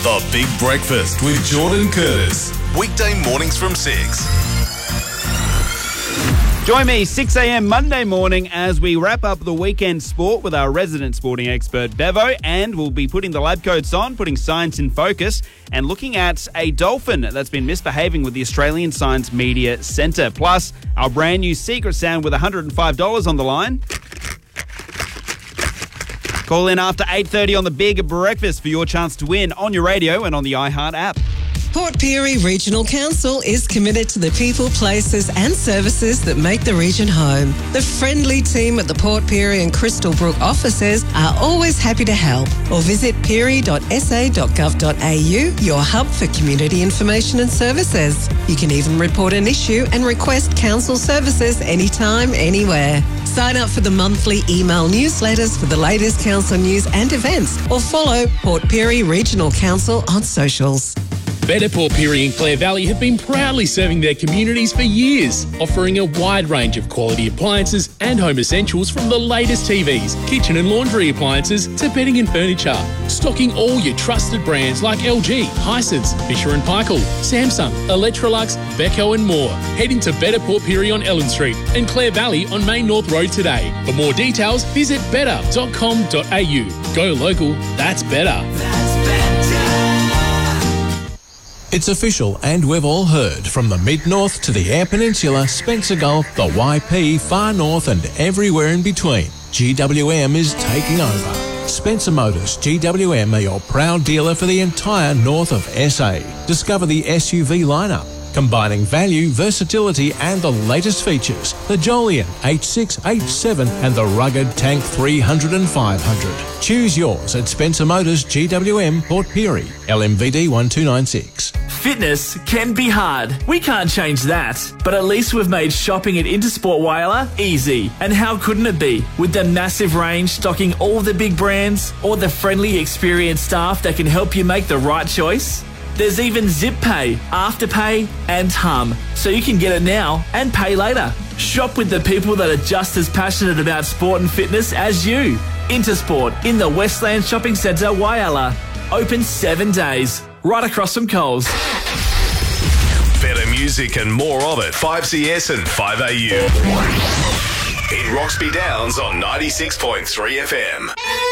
The Big Breakfast with Jordan Curtis. Weekday mornings from 6. Join me 6 a.m. Monday morning as we wrap up the weekend sport with our resident sporting expert Bevo, and we'll be putting the lab coats on, putting science in focus and looking at a dolphin that's been misbehaving with the Australian Science Media Centre. Plus, our brand new secret sound with $105 on the line. Call in after 8:30 on the Big Breakfast for your chance to win on your radio and on the iHeart app. Port Pirie Regional Council is committed to the people, places and services that make the region home. The friendly team at the Port Pirie and Crystal Brook offices are always happy to help. Or visit pirie.sa.gov.au, your hub for community information and services. You can even report an issue and request council services anytime, anywhere. Sign up for the monthly email newsletters for the latest council news and events, or follow Port Pirie Regional Council on socials. Better Port Pirie and Clare Valley have been proudly serving their communities for years, offering a wide range of quality appliances and home essentials from the latest TVs, kitchen and laundry appliances to bedding and furniture. Stocking all your trusted brands like LG, Hisense, Fisher & Paykel, Samsung, Electrolux, Beko and more. Head into Better Port Pirie on Ellen Street and Clare Valley on Main North Road today. For more details, visit better.com.au. Go local, that's better. It's official, and we've all heard, from the Mid-North to the Eyre Peninsula, Spencer Gulf, the YP, Far North and everywhere in between. GWM is taking over. Spencer Motors GWM are your proud dealer for the entire north of SA. Discover the SUV lineup, combining value, versatility and the latest features. The Jolion H6, H7 and the rugged Tank 300 and 500. Choose yours at Spencer Motors GWM, Port Pirie, LMVD 1296. Fitness can be hard. We can't change that. But at least we've made shopping at Intersport Whyalla easy. And how couldn't it be? With the massive range stocking all the big brands, or the friendly, experienced staff that can help you make the right choice. There's even Zip Pay, Afterpay and Hum, so you can get it now and pay later. Shop with the people that are just as passionate about sport and fitness as you. Intersport in the Westland Shopping Centre, Whyalla. Open 7 days, right across from Coles. Better music and more of it. 5CS and 5AU. In Roxby Downs on 96.3 FM.